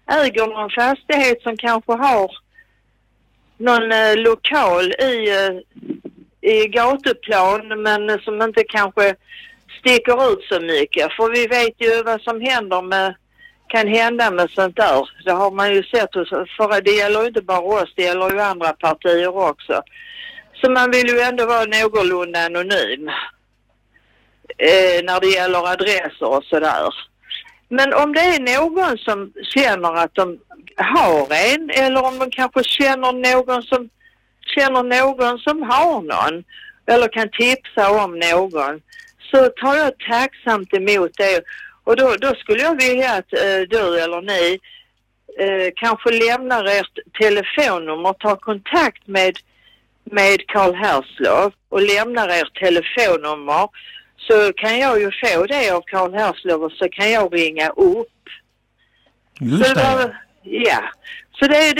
äger någon fastighet som kanske har någon lokal i gatuplan men som inte kanske sticker ut så mycket. För vi vet ju vad som kan hända med sånt där. Det har man ju sett, för det gäller ju inte bara oss, det gäller ju andra partier också. Så man vill ju ändå vara någorlunda anonym när det gäller adresser och sådär. Men om det är någon som känner att de har en, eller om de kanske känner någon som har någon, eller kan tipsa om någon, så tar jag tacksamt emot det. Och då skulle jag vilja att du eller ni kanske lämnar ert telefonnummer, tar kontakt med Karl Herslov och lämnar ert telefonnummer, så kan jag ju få det av Karl Herslov och så kan jag ringa upp. Just det. Ja. Så det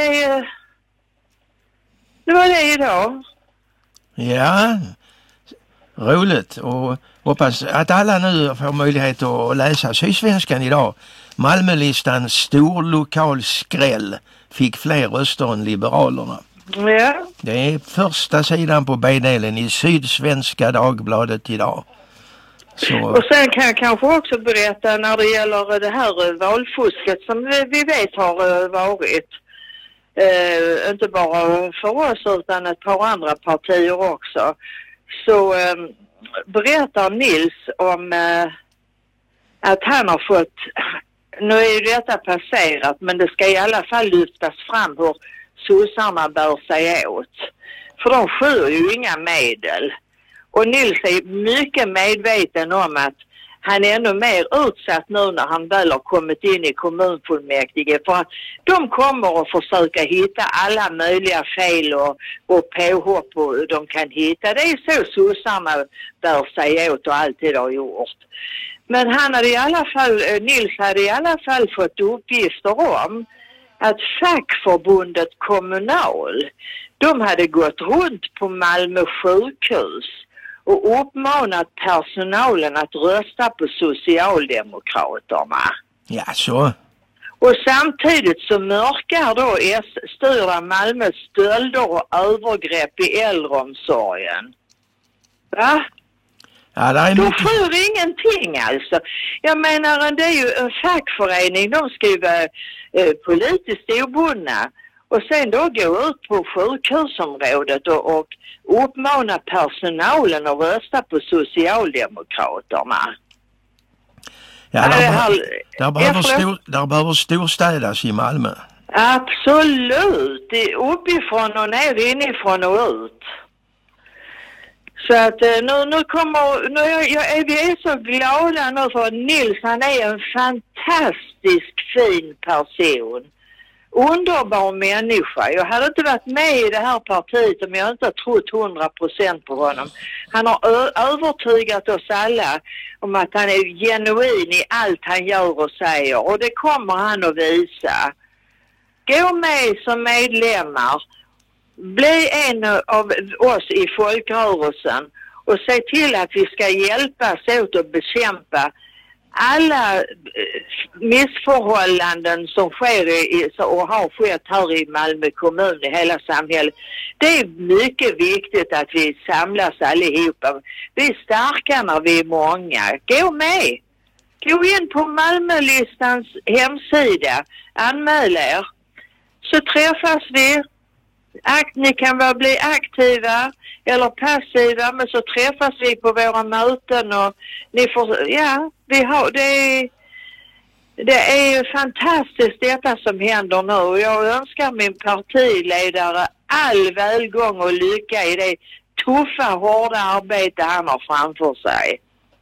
var det idag. Ja, roligt, och hoppas att alla nu får möjlighet att läsa Sydsvenskan idag. Malmölistan stor lokal skräll fick fler röster än Liberalerna. Ja. Det är första sidan på B-delen i Sydsvenska Dagbladet idag. Så. Och sen kan jag kanske också berätta när det gäller det här valfusket som vi vet har varit. Inte bara för oss utan ett par andra partier också. Så berättar Nils om att han har fått, nu är ju detta passerat, men det ska i alla fall lyftas fram hur sossarna bör sig åt. För de skyr ju inga medel. Och Nils är mycket medveten om att han är ännu mer utsatt nu när han väl har kommit in i kommunfullmäktige. För att de kommer att försöka hitta alla möjliga fel och påhopp de kan hitta. Det är så sossarna bör sig åt och alltid har gjort. Men Nils hade i alla fall fått uppgifter om att fackförbundet Kommunal, de hade gått runt på Malmö sjukhus och uppmanat personalen att rösta på Socialdemokraterna. Ja, så. Och samtidigt så mörkar då styrda Malmö stölder och övergrepp i äldreomsorgen. Va? Ja, det är de skyr ingenting alltså. Jag menar, det är ju en fackförening, de ska ju vara politiskt obundna. Och sen då gå ut på sjukhusområdet och uppmana personalen att rösta på Socialdemokraterna. Ja, där behöver storstädas i Malmö. Absolut. Det är uppifrån och ner, inifrån och ut. Så att vi är så glada nu för Nils, han är en fantastisk fin person. Underbar människa. Jag hade inte varit med i det här partiet om jag inte trott 100% på honom. Han har övertygat oss alla om att han är genuin i allt han gör och säger. Och det kommer han att visa. Gå med som medlemmar. Bli en av oss i folkrörelsen. Och se till att vi ska hjälpas åt att bekämpa alla missförhållanden som sker och har skett här i Malmö kommun, i hela samhället. Det är mycket viktigt att vi samlas allihopa. Vi är starka när vi är många. Gå med! Gå in på Malmölistans hemsida. Anmäl er. Så träffas vi. Ni kan väl bli aktiva eller passiva, men så träffas vi på våra möten och ni får, det är fantastiskt detta som händer nu, och jag önskar min partiledare all välgång och lycka i det tuffa, hårda arbete han har framför sig.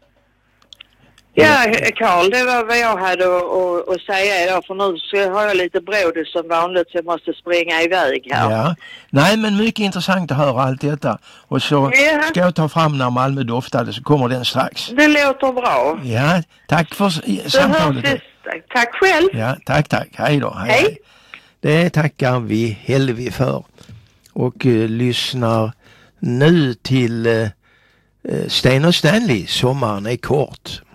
Ja, Karl, det var vad jag hade att säga idag, för nu så har jag lite bråd som vanligt så jag måste springa iväg här. Ja, nej, men mycket intressant att höra allt detta. Och så ska jag ta fram när Malmö doftade, så kommer den strax. Det låter bra. Ja, tack för samtalet. Tack själv. Ja, tack. Hej då. Hej. Det tackar vi Helvi för. Och lyssnar nu till Sten och Stanley, Sommaren är kort.